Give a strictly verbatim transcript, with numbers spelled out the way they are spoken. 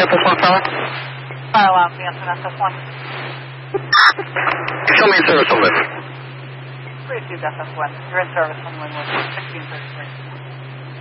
F S one power? Fire alarm, Manson, F S one. Show me in service on this. Received F S one. You're in service on Linwood, sixteen thirty-three.